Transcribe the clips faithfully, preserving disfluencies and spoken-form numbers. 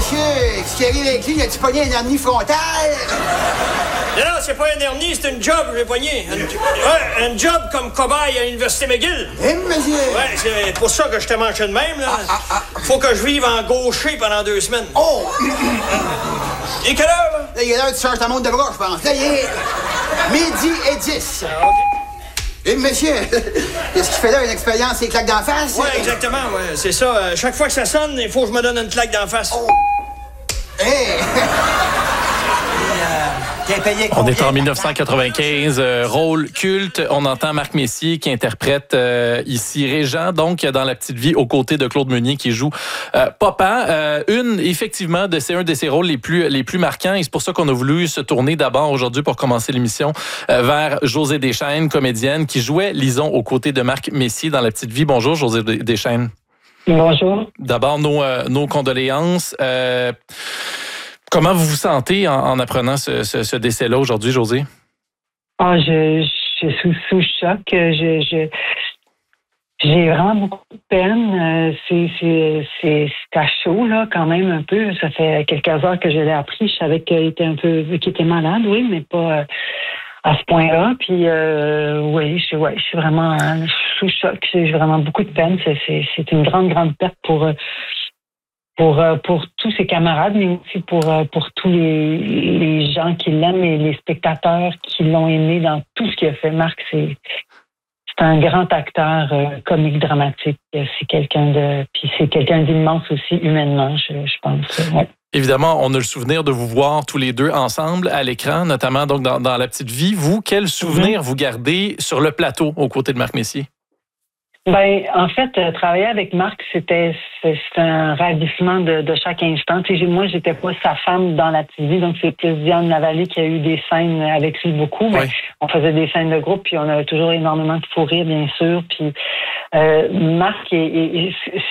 monsieur, ce qui arrive avec lui, il a-tu pogné un hernie frontale? Non, non, c'est pas un hernie, c'est une job, j'ai pogné. Un, ouais, un job comme cobaye à l'Université McGill. Eh, monsieur? Ouais, c'est pour ça que je t'ai manché de même, là. Ah, ah, ah. Faut que je vive en gaucher pendant deux semaines. Oh! Et quelle heure, là? Là, il est l'heure du change ta montre de bras, je pense. Là, il est midi et dix. Ah, OK. Eh, monsieur, qu'est-ce qu'il fait là, une expérience, et claque d'en face? Ouais, exactement, ouais, c'est ça. Euh, chaque fois que ça sonne, il faut que je me donne une claque d'en face. Oh! Hey! On est en dix-neuf cent quatre-vingt-quinze, euh, rôle culte. On entend Marc Messier qui interprète euh, ici Régent, donc dans La Petite Vie, aux côtés de Claude Meunier qui joue euh, Papa. Euh, une, effectivement, de c'est un de ses rôles les plus les plus marquants, et c'est pour ça qu'on a voulu se tourner d'abord aujourd'hui pour commencer l'émission euh, vers Josée Deschênes, comédienne qui jouait Lison aux côtés de Marc Messier dans La Petite Vie. Bonjour, Josée Deschênes. Bonjour. D'abord, nos, euh, nos condoléances. Euh, Comment vous vous sentez en, en apprenant ce, ce, ce décès-là aujourd'hui, Josée? Ah, je, je suis sous choc. Je, je, j'ai vraiment beaucoup de peine. C'est, c'est, c'est, c'est à chaud, là, quand même, un peu. Ça fait quelques heures que je l'ai appris. Je savais qu'il était un peu, qu'il était malade, oui, mais pas à ce point-là. Puis, euh, oui, je, ouais, je suis vraiment sous choc. J'ai vraiment beaucoup de peine. C'est, c'est, c'est une grande, grande perte pour... Pour, pour tous ses camarades, mais aussi pour, pour tous les, les gens qui l'aiment et les spectateurs qui l'ont aimé dans tout ce qu'il a fait. Marc, c'est, c'est un grand acteur euh, comique dramatique. C'est quelqu'un de, puis c'est quelqu'un d'immense aussi humainement, je, je pense. Ouais. Évidemment, on a le souvenir de vous voir tous les deux ensemble à l'écran, notamment donc dans, dans La Petite Vie. Vous, quel souvenir mm-hmm. vous gardez sur le plateau aux côtés de Marc Messier? Ben, en fait, euh, travailler avec Marc, c'était, c'était un ravissement de, de chaque instant. Tu sais, moi, j'étais pas sa femme dans La Petite Vie, donc c'est plus Diane Lavallée qui a eu des scènes avec lui beaucoup. Mais oui. On faisait des scènes de groupe, puis on avait toujours énormément de fou rire, bien sûr. Puis euh, Marc, et, et, et,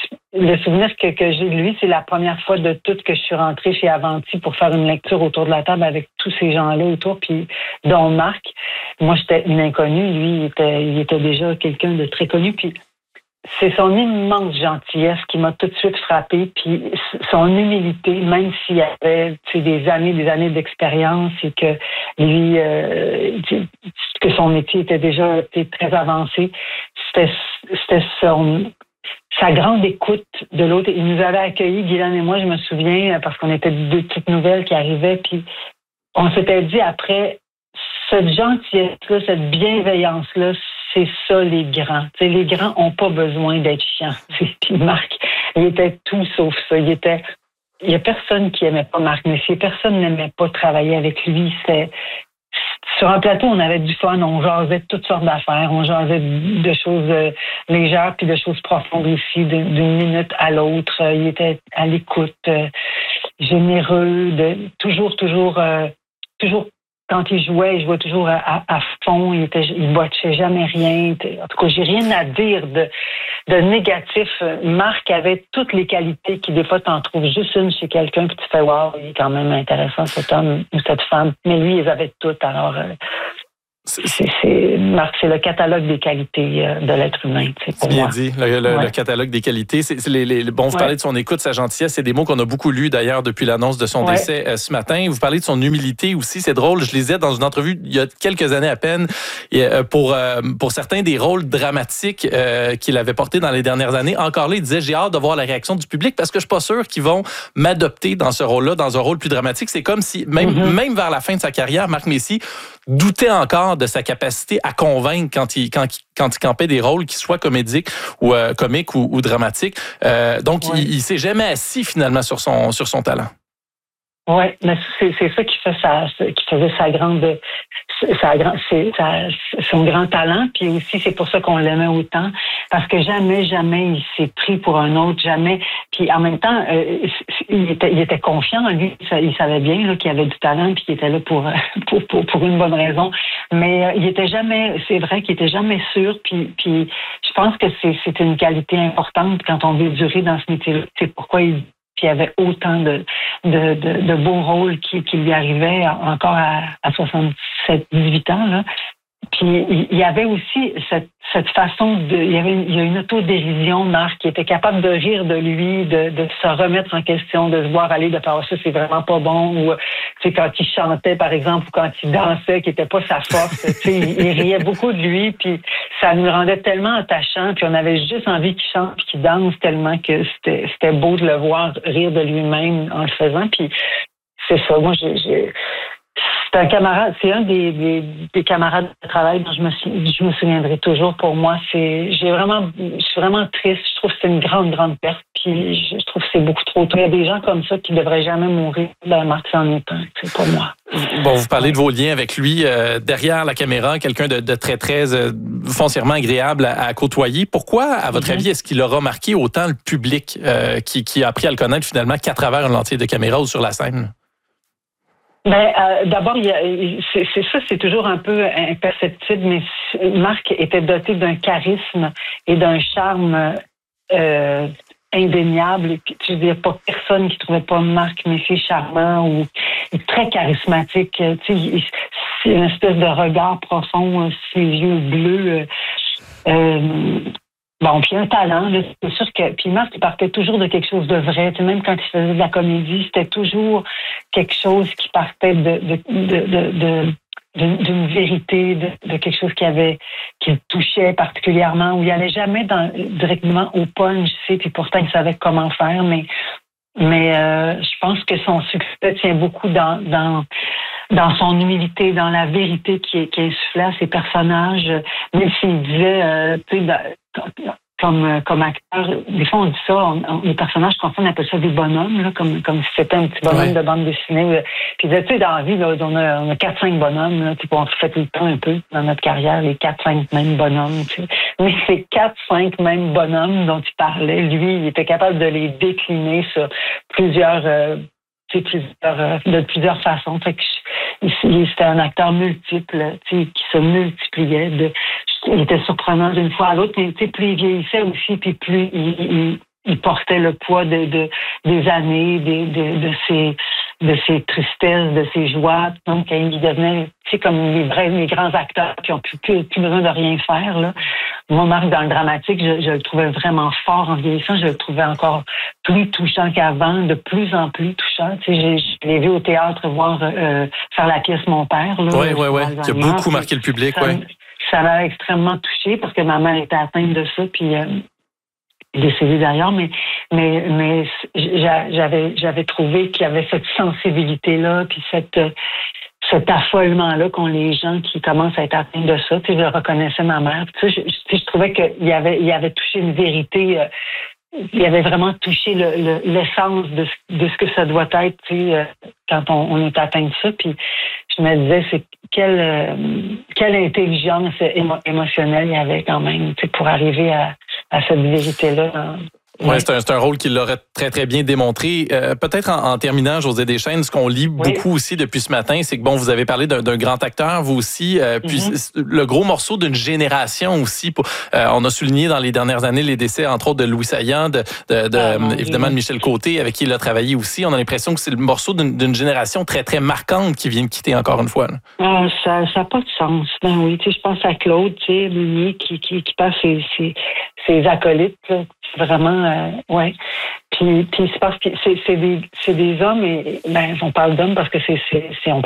le souvenir que, que j'ai de lui, c'est la première fois de toute que je suis rentrée chez Avanti pour faire une lecture autour de la table avec tous ces gens-là autour, puis dont Marc. Moi, j'étais une inconnue. Lui, il était, il était déjà quelqu'un de très connu. Puis c'est son immense gentillesse qui m'a tout de suite frappée. Puis son humilité, même s'il avait des années, des années d'expérience et que lui, euh, que son métier était déjà était très avancé, c'était, c'était son... sa grande écoute de l'autre. Il nous avait accueillis, Guylaine et moi, je me souviens, parce qu'on était deux petites nouvelles qui arrivaient, puis on s'était dit après, cette gentillesse-là, cette bienveillance-là, c'est ça les grands. T'sais, les grands n'ont pas besoin d'être chiants. Puis Marc, il était tout sauf ça. Il était, il y a personne qui aimait pas Marc Messier, personne n'aimait pas travailler avec lui. C'était sur un plateau, on avait du fun, on jasait de toutes sortes d'affaires, on jasait de choses euh, légères puis de choses profondes aussi, de, d'une minute à l'autre. Euh, il était à l'écoute, euh, généreux, de, toujours, toujours, euh, toujours. Quand il jouait, il jouait toujours à, à, à fond. Il était, il botchait jamais rien. En tout cas, j'ai rien à dire de, de négatif. Marc avait toutes les qualités qui, des fois, t'en trouves juste une chez quelqu'un puis tu fais, wow, il est quand même intéressant, cet homme ou cette femme. Mais lui, ils avaient toutes. Alors, euh, c'est, c'est, c'est, Marc, c'est le catalogue des qualités euh, de l'être humain. C'est, pour bien moi. dit, le, le, ouais. le catalogue des qualités. C'est, c'est les, les, bon, vous ouais. parlez de son écoute, sa gentillesse, c'est des mots qu'on a beaucoup lus d'ailleurs depuis l'annonce de son ouais. décès euh, ce matin. Vous parlez de son humilité aussi, c'est drôle. Je lisais dans une entrevue il y a quelques années à peine, et, euh, pour, euh, pour certains des rôles dramatiques euh, qu'il avait portés dans les dernières années. Encore là, il disait, j'ai hâte de voir la réaction du public parce que je suis pas sûr qu'ils vont m'adopter dans ce rôle-là, dans un rôle plus dramatique. C'est comme si, même, mm-hmm. même vers la fin de sa carrière, Marc Messier doutait encore de sa capacité à convaincre quand il, quand, quand il campait des rôles qui soient comédiques ou euh, comiques ou, ou dramatiques. Euh, donc, ouais. il, il s'est jamais assis finalement sur son, sur son talent. Oui, mais c'est, c'est ça qui fait sa, qui faisait sa grande, sa, c'est, sa, son grand talent. Puis aussi, c'est pour ça qu'on l'aimait autant, parce que jamais, jamais il s'est pris pour un autre, jamais. Puis en même temps, euh, il était, il était confiant en lui. Il savait bien là, qu'il avait du talent, puis qu'il était là pour, pour, pour, pour une bonne raison. Mais euh, il était jamais, c'est vrai qu'il était jamais sûr. Puis, puis je pense que c'est, c'est une qualité importante quand on veut durer dans ce métier-là. C'est pourquoi il Puis il y avait autant de, de, de, de beaux rôles qui, qui lui arrivaient encore à, à soixante-sept, dix-huit ans. Là. puis il y avait aussi cette, cette façon de, il y avait, il y a une autodérision, Marc, qui était capable de rire de lui, de, de se remettre en question, de se voir aller, de faire ça, c'est vraiment pas bon, ou tu sais quand il chantait par exemple, ou quand il dansait, qui était pas sa force, tu sais, il, il riait beaucoup de lui, puis ça nous rendait tellement attachants, puis on avait juste envie qu'il chante, puis qu'il danse tellement que c'était, c'était beau de le voir rire de lui-même en le faisant, puis c'est ça. Moi, j'ai, j'ai c'est un camarade, c'est un des, des, des camarades de travail dont je me, je me souviendrai toujours. Pour moi, c'est, j'ai vraiment, je suis vraiment triste. Je trouve que c'est une grande, grande perte. Puis je, je trouve que c'est beaucoup trop tôt. Il y a des gens comme ça qui ne devraient jamais mourir. Ben, Marc, c'en est un, c'est pour moi. Bon, vous parlez de vos liens avec lui euh, derrière la caméra, quelqu'un de, de très, très euh, foncièrement agréable à, à côtoyer. Pourquoi, à votre mm-hmm. avis, est-ce qu'il aura marqué autant le public euh, qui, qui a appris à le connaître finalement qu'à travers une lentille de caméra ou sur la scène? Ben, euh, d'abord, il y a, c'est, c'est ça, c'est toujours un peu imperceptible, mais Marc était doté d'un charisme et d'un charme euh, indéniable. Je veux dire, pas personne qui trouvait pas Marc Messier charmant ou très charismatique. Tu sais, c'est une espèce de regard profond, ses yeux bleus. Euh, Bon, puis un talent, là, c'est sûr que... Puis Marc, il partait toujours de quelque chose de vrai. Tu sais, même quand il faisait de la comédie, c'était toujours quelque chose qui partait de, de, de, de, de, de d'une vérité, de, de quelque chose qui avait, qui le touchait particulièrement, où il n'allait jamais dans, directement au punch, tu sais, puis pourtant il savait comment faire, mais, mais euh, je pense que son succès tient beaucoup dans... dans dans son humilité, dans la vérité qui, qui insufflait à ses personnages, même s'il disait, euh, tu sais, comme, comme acteur, des fois on dit ça, on, on, les personnages qu'on fait, on appelle ça des bonhommes, là, comme, comme si c'était un petit bonhomme ouais. de bande dessinée. Puis il disait, tu sais, dans la vie, là, on a, on a quatre cinq bonhommes, là, on fait tout le temps un peu dans notre carrière, les quatre cinq mêmes bonhommes, tu sais. Mais ces quatre cinq mêmes bonhommes dont il parlait, lui, il était capable de les décliner sur plusieurs... Euh, Plusieurs, de plusieurs façons. Fait que c'était un acteur multiple, qui se multipliait. De, il était surprenant d'une fois à l'autre, mais plus il vieillissait aussi, puis plus il, il, il portait le poids de, de, des années, de, de, de, ses, de ses tristesses, de ses joies. Donc, il devenait comme les, vrais, les grands acteurs qui n'ont plus, plus, plus besoin de rien faire. Là. Moi, Marc, dans le dramatique, je, je le trouvais vraiment fort en vieillissant. Je le trouvais encore plus touchant qu'avant, de plus en plus touchant. Tu sais, je l'ai vu au théâtre voir euh, faire la pièce Mon Père. Oui, oui, oui. Qui a beaucoup marqué le public. Ça, ouais. ça m'a extrêmement touchée parce que ma mère était atteinte de ça, puis euh, décédée d'ailleurs. Mais, mais, mais j'avais, j'avais trouvé qu'il y avait cette sensibilité-là, puis cette... cet affolement-là qu'ont les gens qui commencent à être atteints de ça. Tu sais, je reconnaissais ma mère. Tu sais, je, je, je trouvais qu'il avait, il avait touché une vérité. Euh, il avait vraiment touché le, le, l'essence de, de ce que ça doit être, tu sais, euh, quand on, on est atteint de ça. Puis je me disais, c'est quelle, euh, quelle intelligence émo, émotionnelle il y avait quand même, tu sais, pour arriver à, à cette vérité-là. Hein. Oui, ouais, c'est, un, c'est un rôle qu'il l'aurait très, très bien démontré. Euh, peut-être en, en terminant, Josée Deschênes, ce qu'on lit oui. beaucoup aussi depuis ce matin, c'est que, bon, vous avez parlé d'un, d'un grand acteur, vous aussi, euh, puis mm-hmm. le gros morceau d'une génération aussi. Pour, euh, on a souligné dans les dernières années les décès, entre autres, de Louis Saillant, de, de, de ah, évidemment, de Michel Côté, avec qui il a travaillé aussi. On a l'impression que c'est le morceau d'une, d'une génération très, très marquante qui vient de quitter encore une fois. Là. Ah, ça n'a pas de sens. Ben oui, tu sais, je pense à Claude, tu sais, Meunier, qui, qui, qui passe ses, ses, ses acolytes, là. Vraiment, euh, ouais. Puis, puis c'est parce que c'est, c'est des, c'est des hommes et ben, on parle d'hommes parce que c'est, c'est, c'est on